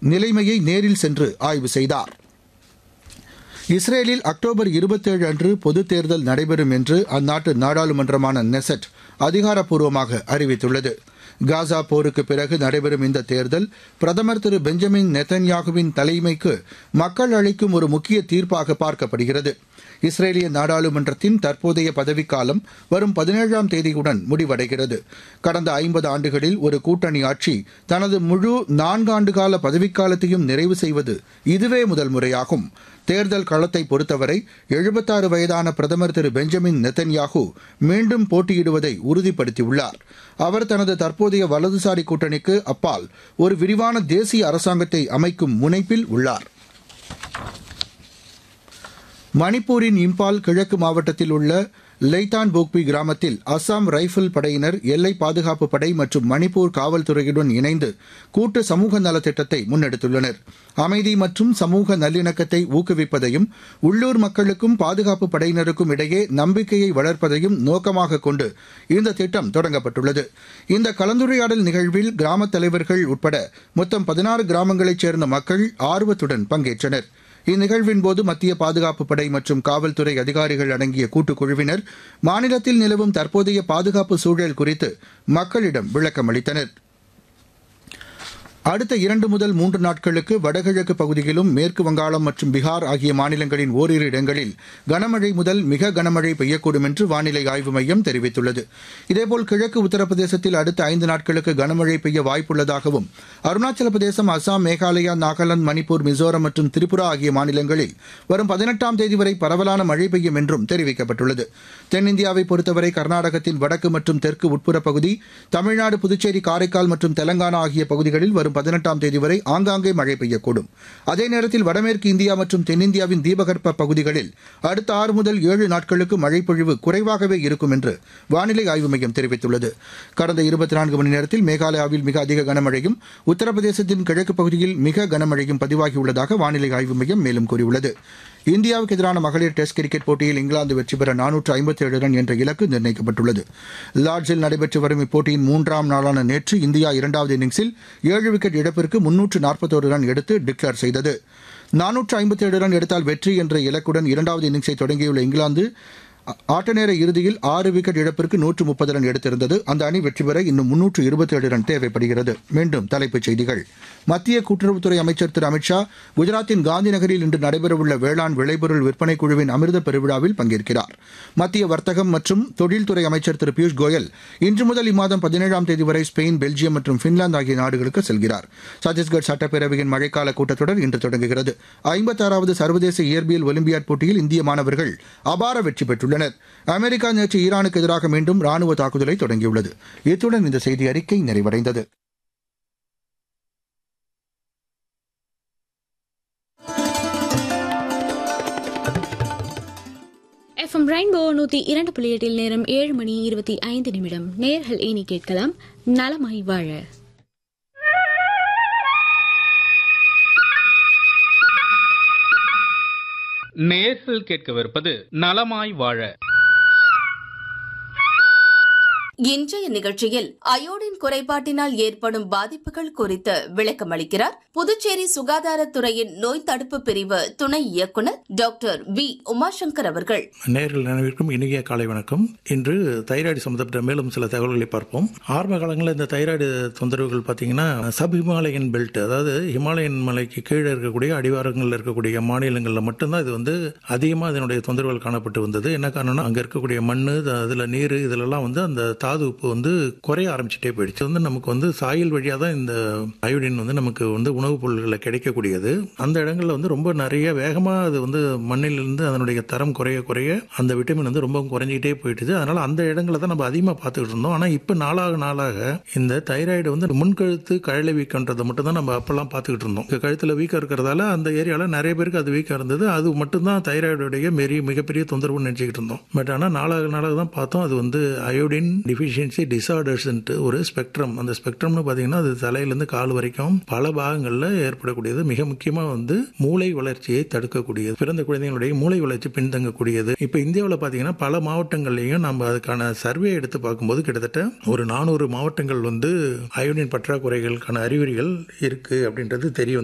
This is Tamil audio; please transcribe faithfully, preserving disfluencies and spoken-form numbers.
நிலைமையை நேரில் சென்று ஆய்வு செய்தார். இஸ்ரேலில் அக்டோபர் இருபத்தேழு அன்று பொதுத் தேர்தல் நடைபெறும் என்று அந்நாட்டு நாடாளுமன்றமான நெசட் அதிகாரப்பூர்வமாக அறிவித்துள்ளது. காசா போருக்கு பிறகு நடைபெறும் இந்த தேர்தல் பிரதமர் திரு பெஞ்சமின் நெத்தன்யாகுவின் தலைமைக்கு மக்கள் அளிக்கும் ஒரு முக்கிய தீர்ப்பாக பார்க்கப்படுகிறது. இஸ்ரேலிய நாடாளுமன்றத்தின் தற்போதைய பதவிக்காலம் வரும் பதினேழாம் தேதியுடன் முடிவடைகிறது. கடந்த ஐம்பது ஆண்டுகளில் ஒரு கூட்டணி ஆட்சி தனது முழு நான்காண்டுகால பதவிக்காலத்தையும் நிறைவு செய்வது இதுவே முதல் முறையாகும். தேர்தல் களத்தை பொறுத்தவரை எழுபத்தாறு வயதான பிரதமர் திரு பெஞ்சமின் நெத்தன்யாகு மீண்டும் போட்டியிடுவதை உறுதிப்படுத்தியுள்ளார். அவர் தனது தற்போதைய வலதுசாரி கூட்டணிக்கு அப்பால் ஒரு விரிவான தேசிய அரசாங்கத்தை அமைக்கும் முனைப்பில் உள்ளார். மணிப்பூரின் இம்பால் கிழக்கு மாவட்டத்தில் உள்ள லைதான் போக்பி கிராமத்தில் அஸ்ஸாம் ரைபிள் படையினர் எல்லை பாதுகாப்பு படை மற்றும் மணிப்பூர் காவல்துறையுடன் இணைந்து கூட்டு சமூக நலத்திட்டத்தை முன்னெடுத்துள்ளனர். அமைதி மற்றும் சமூக நல்லிணக்கத்தை ஊக்குவிப்பதையும் உள்ளூர் மக்களுக்கும் பாதுகாப்பு படையினருக்கும் இடையே நம்பிக்கையை வளர்ப்பதையும் நோக்கமாக கொண்டு இந்த திட்டம் தொடங்கப்பட்டுள்ளது. இந்த கலந்துரையாடல் நிகழ்வில் கிராமத் தலைவர்கள் உட்பட மொத்தம் பதினாறு கிராமங்களைச் சேர்ந்த மக்கள் ஆர்வத்துடன் பங்கேற்றனர். இந்நிகழ்வின்போது மத்திய பாதுகாப்பு படை மற்றும் காவல்துறை அதிகாரிகள் அடங்கிய கூட்டுக்குழுவினர் மாநிலத்தில் நிலவும் தற்போதைய பாதுகாப்பு சூழல் குறித்து மக்களிடம் விளக்கம் அளித்தனர். அடுத்த இரண்டு முதல் மூன்று நாட்களுக்கு வடகிழக்கு பகுதியிலும் மேற்கு வங்காளம் மற்றும் பீகார் ஆகிய மாநிலங்களின் ஓரிரு இடங்களில் கனமழை முதல் மிக கனமழை பெய்யக்கூடும் என்று வானிலை ஆய்வு மையம் தெரிவித்துள்ளது. இதேபோல் கிழக்கு உத்தரப்பிரதேசத்தில் அடுத்த ஐந்து நாட்களுக்கு கனமழை பெய்ய வாய்ப்புள்ளதாகவும், அருணாச்சல பிரதேசம், அசாம், மேகாலயா, நாகாலாந்து, மணிப்பூர், மிசோரம் மற்றும் திரிபுரா ஆகிய மாநிலங்களில் வரும் பதினெட்டாம் தேதி வரை பரவலான மழை பெய்யும் என்றும் தெரிவிக்கப்பட்டுள்ளது. தென்னிந்தியாவை பொறுத்தவரை கர்நாடகத்தின் வடக்கு மற்றும் தெற்கு உட்புற பகுதி, தமிழ்நாடு, புதுச்சேரி, காரைக்கால் மற்றும் தெலங்கானா ஆகிய பகுதிகளில் வரும் பதினெட்டாம் தேதி வரை ஆங்காங்கே மழை பெய்யக்கூடும். அதே நேரத்தில் வடமேற்கு இந்தியா மற்றும் தென்னிந்தியாவின் தீபகற்ப பகுதிகளில் அடுத்த ஆறு முதல் ஏழு நாட்களுக்கு மழைப்பொழிவு குறைவாகவே இருக்கும் என்று வானிலை ஆய்வு மையம் தெரிவித்துள்ளது. கடந்த இருபத்தி நான்கு மணி நேரத்தில் மேகாலயாவில் மிக அதிக கனமழையும், உத்தரப்பிரதேசத்தின் கிழக்கு பகுதியில் மிக கனமழையும் பதிவாகியுள்ளதாக வானிலை ஆய்வு மையம் மேலும் கூறியுள்ளது. இந்தியாவுக்கு எதிரான மகளிர் டெஸ்ட் கிரிக்கெட் போட்டியில் இங்கிலாந்து வெற்றி பெற நானூற்று ஐம்பத்தி ஏழு ரன் என்ற இலக்கு நிர்ணயிக்கப்பட்டுள்ளது. லார்ட்ஸில் நடைபெற்று வரும் இப்போட்டியின் மூன்றாம் நாளான நேற்று இந்தியா இரண்டாவது இன்னிங்ஸில் ஏழு விக்கெட் இழப்பிற்கு முன்னூற்று நாற்பத்தோரு ரன் எடுத்து டிக்ளேர் செய்தது. நானூற்று ஐம்பத்தி ஏழு ரன் எடுத்தால் வெற்றி என்ற இலக்குடன் இரண்டாவது இன்னிங்ஸை தொடங்கியுள்ள இங்கிலாந்து ஆட்டநேர இறுதியில் ஆறு விக்கெட் இழப்பிற்கு நூற்று முப்பது ரன் எடுத்திருந்தது. அந்த அணி வெற்றி பெற இன்னும் முன்னூற்று இருபத்தி ஏழு ரன் தேவைப்படுகிறது. மீண்டும் தலைப்புச் செய்திகள். மத்திய கூட்டுறவுத்துறை அமைச்சர் திரு அமித்ஷா குஜராத்தின் காந்தி நகரில் இன்று நடைபெறவுள்ள வேளாண் விளைபொருள் விற்பனை குழுவின் அமிர்த பெருவிழாவில் பங்கேற்கிறார். மத்திய வர்த்தகம் மற்றும் தொழில்துறை அமைச்சர் திரு பியூஷ் கோயல் இன்று முதல் இம்மாதம் பதினேழாம் தேதி வரை ஸ்பெயின், பெல்ஜியம் மற்றும் பின்லாந்து ஆகிய நாடுகளுக்கு செல்கிறார். சத்தீஸ்கர் சட்டப்பேரவையின் மழைக்கால கூட்டத்தொடர் இன்று தொடங்குகிறது. ஐம்பத்தாறாவது சர்வதேச இயற்பியல் ஒலிம்பியாட் போட்டியில் இந்திய மாணவர்கள் அபார வெற்றி பெற்றுள்ளனர். அமெரிக்கா நேற்று ஈரானுக்கு எதிராக மீண்டும் ராணுவ தாக்குதலை தொடங்கியுள்ளது. இத்துடன் இந்த செய்தி அறிக்கை நிறைவடைந்தது. எஃப்எம் ரெயின்போ நூத்தி இரண்டு புள்ளி எட்டில் நேரம் ஏழு மணி இருபத்தி ஐந்து நிமிடம். நேர்கள் இனி கேட்கலாம் நலமாய் வாழ. நேர்கள் கேட்கவிருப்பது நலமாய் வாழ. இன்றைய நிகழ்ச்சியில் அயோடின் குறைபாட்டினால் ஏற்படும் பாதிப்புகள் குறித்து விளக்கம் அளிக்கிறார் புதுச்சேரி சுகாதாரத்துறையின் நோய் தடுப்பு பிரிவு துணை இயக்குநர் டாக்டர் வி உமாசங்கர் அவர்கள். நேர்கள் அனைவருக்கும் இனிய காலை வணக்கம். இன்று தைராய்டு சம்பந்தப்பட்ட மேலும் சில தகவல்களை பார்ப்போம். ஆரம்ப காலங்களில் இந்த தைராய்டு தொந்தரவுகள் பார்த்தீங்கன்னா சப் ஹிமாலயன் பெல்ட், அதாவது ஹிமாலயன் மலைக்கு கீழே இருக்கக்கூடிய அடிவாரங்களில் இருக்கக்கூடிய மாநிலங்களில் மட்டும்தான் இது வந்து அதிகமாக இதனுடைய தொந்தரவுகள் காணப்பட்டு வந்தது. என்ன காரணம்னா அங்கே இருக்கக்கூடிய மண், அதில் நீர், இதிலெல்லாம் வந்து அந்த தாது உப்பு வந்து குறைய ஆரம்பிச்சுட்டே போயிடுச்சு. வந்து நமக்கு வந்து சாயல் வழியாக தான் இந்த அயோடின் வந்து நமக்கு வந்து உணவுப் பொருட்களில் கிடைக்கக்கூடியது. அந்த இடங்களில் வந்து ரொம்ப நிறைய வேகமாக அது வந்து மண்ணிலிருந்து அதனுடைய தரம் குறைய குறைய அந்த விட்டமின் வந்து ரொம்ப குறைஞ்சிக்கிட்டே போயிட்டுது. அதனால அந்த இடங்களை தான் நம்ம அதிகமாக பார்த்துக்கிட்டு இருந்தோம். ஆனால் இப்போ நாளாக நாளாக இந்த தைராய்டு வந்து முன்கழுத்து கழலை வீக்கன்றதை மட்டும் தான் நம்ம அப்பெல்லாம் பார்த்துக்கிட்டு இருந்தோம். கழுத்தில் வீக்கம் இருக்கிறதால அந்த ஏரியாவில் நிறைய பேருக்கு அது வீக்கம் இருந்தது. அது மட்டும்தான் தைராய்டுடைய பெரிய மிகப்பெரிய தொந்தரவுன்னு நினைச்சிக்கிட்டு இருந்தோம். பட் ஆனால் நாளாக நாளாக தான் பார்த்தோம் அது வந்து அயோடின் டிஃபிஷியன்சி டிசார்டர்ஸ்ன்ட்டு ஒரு ஸ்பெக்ட்ரம். அந்த ஸ்பெக்ட்ரம்னு பார்த்தீங்கன்னா அது தலையிலேருந்து கால் வரைக்கும் பல பாகங்களில் ஏற்படக்கூடியது. மிக முக்கியமாக வந்து மூளை வளர்ச்சியை தடுக்கக்கூடியது, பிறந்த குழந்தைகளுடைய மூளை வளர்ச்சி பின்தங்கக்கூடியது. இப்போ இந்தியாவில் பார்த்தீங்கன்னா பல மாவட்டங்கள்லையும் நம்ம அதுக்கான சர்வே எடுத்து பார்க்கும்போது கிட்டத்தட்ட ஒரு நானூறு மாவட்டங்கள் வந்து அயோடின் பற்றாக்குறைகளுக்கான அறிகுறிகள் இருக்கு அப்படின்றது தெரியும்.